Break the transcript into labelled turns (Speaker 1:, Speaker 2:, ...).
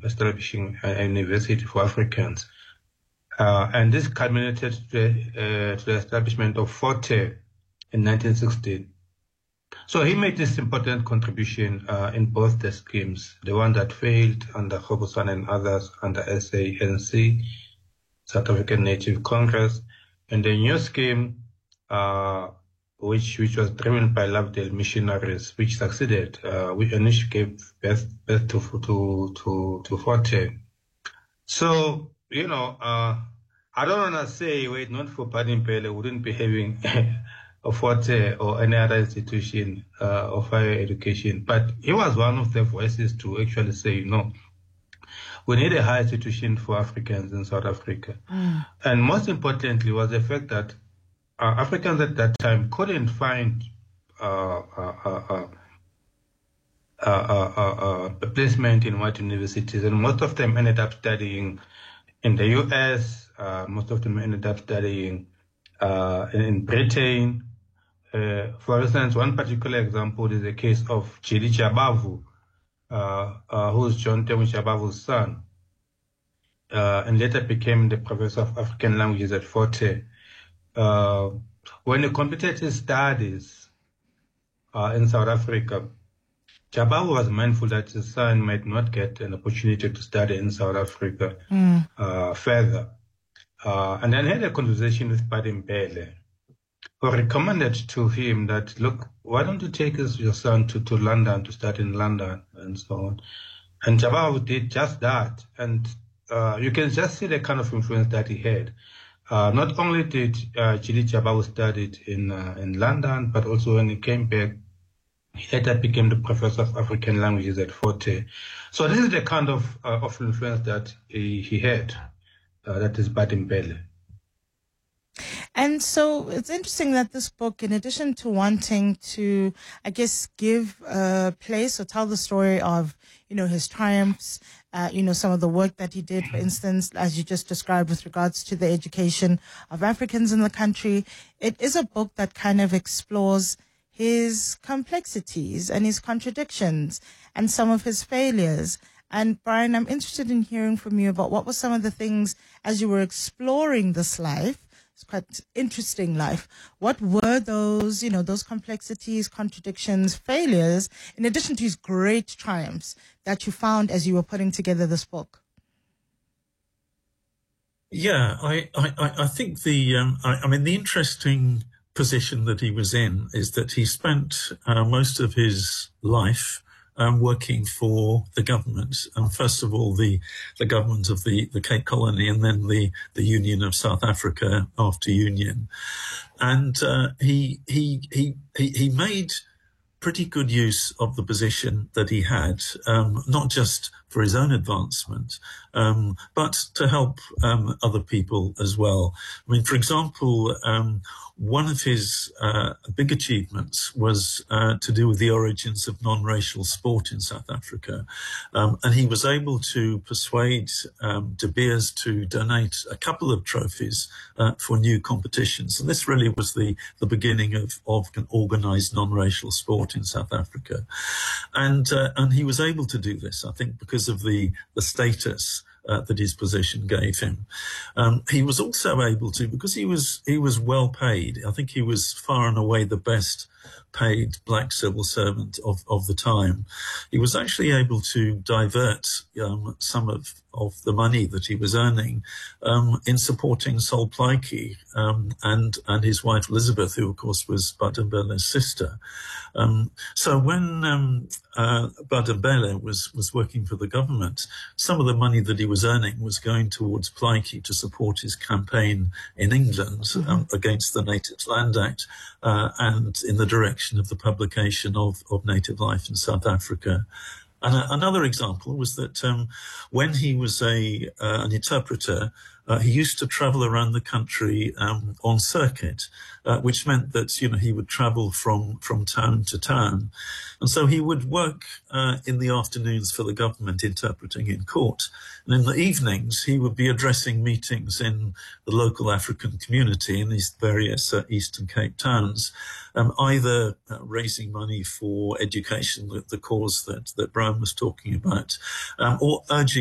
Speaker 1: establishing a university for Africans. And this culminated to the establishment of Forte in 1916. So he made this important contribution in both the schemes, the one that failed under Robertson and others under SANC, South African Native Congress, and the new scheme, which was driven by Lovedale missionaries, which succeeded, which gave birth to Forte. So, I don't want to say, wait, not for Baden-Powell, we wouldn't be having a Forte or any other institution of higher education. But he was one of the voices to actually say, we need a higher institution for Africans in South Africa. And most importantly was the fact that Africans at that time couldn't find a placement in white universities, and most of them ended up studying in the US, most of them ended up studying in Britain. For instance, one particular example is the case of Chidi Chabavu, who's John Temu Chabavu's son, and later became the professor of African languages at Forte. When he completed his studies in South Africa, Chabavu was mindful that his son might not get an opportunity to study in South Africa further. And then had a conversation with Baden-Powell, who recommended to him that, look, why don't you take your son to London to study in London and so on. And Chabavu did just that. And you can just see the kind of influence that he had. Not only did Chidi Chabavu studied in London, but also when he came back, he later became the professor of African languages at Forte. So this is the kind of influence that he had. That is Baden-Powell.
Speaker 2: And so it's interesting that this book, in addition to wanting to, I guess, give a place or tell the story of, his triumphs, some of the work that he did, for instance, as you just described with regards to the education of Africans in the country, it is a book that kind of explores his complexities and his contradictions and some of his failures. And Brian, I'm interested in hearing from you about what were some of the things as you were exploring this life. It's quite interesting life. What were those, those complexities, contradictions, failures, in addition to his great triumphs that you found as you were putting together this book?
Speaker 3: Yeah, I think the interesting position that he was in is that he spent most of his life working for the government, first of all the government of the Cape Colony, and then the Union of South Africa after Union, and he made pretty good use of the position that he had, not just for his own advancement, but to help other people as well. I mean, for example, one of his big achievements was to do with the origins of non-racial sport in South Africa. And he was able to persuade De Beers to donate a couple of trophies for new competitions. And this really was the beginning of an organized non-racial sport in South Africa. And he was able to do this, I think, because of the status that his position gave him. He was also able to, because he was well paid. I think he was far and away the best paid black civil servant of the time. He was actually able to divert some of the money that he was earning in supporting Sol Plaatje and his wife Elizabeth, who of course was Baden-Powell's sister. So when Baden-Powell was working for the government, some of the money that he was earning was going towards Plaatje to support his campaign in England against the Native Land Act and in the direction of the publication of Native Life in South Africa. And another example was that when he was an interpreter, he used to travel around the country on circuit, which meant that he would travel from town to town, and so he would work in the afternoons for the government interpreting in court, and in the evenings he would be addressing meetings in the local African community in these various Eastern Cape towns, either raising money for education, the cause that Brian was talking about, or urging